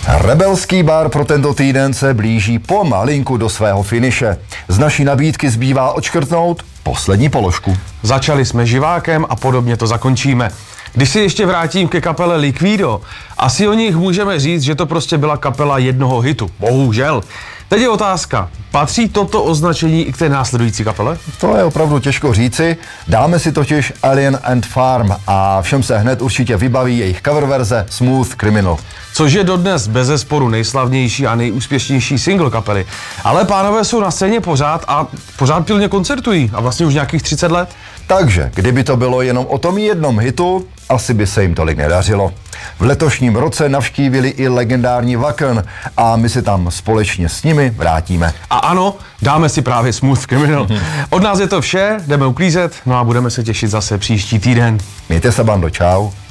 Rebelský bar pro tento týden se blíží pomalinku do svého finiše. Z naší nabídky zbývá odškrtnout poslední položku. Začali jsme živákem a podobně to zakončíme. Když se ještě vrátím ke kapele Liquido, asi o nich můžeme říct, že to prostě byla kapela jednoho hitu. Bohužel. Teď je otázka, patří toto označení i k té následující kapele? To je opravdu těžko říci, dáme si totiž Alien and Farm a všem se hned určitě vybaví jejich cover verze Smooth Criminal. Což je dodnes bezesporu nejslavnější a nejúspěšnější single kapely. Ale pánové jsou na scéně pořád a pořád pilně koncertují a vlastně už nějakých 30 let. Takže, kdyby to bylo jenom o tom jednom hitu, asi by se jim tolik nedařilo. V letošním roce navštívili i legendární Wacken a my se tam společně s nimi vrátíme. A ano, dáme si právě Smooth Criminal. Od nás je to vše, jdeme uklízet, no a budeme se těšit zase příští týden. Mějte se, bando, čau.